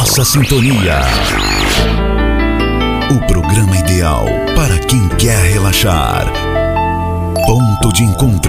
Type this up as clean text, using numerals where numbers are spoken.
nossa sintonia. O programa ideal para quem quer relaxar. Ponto de encontro.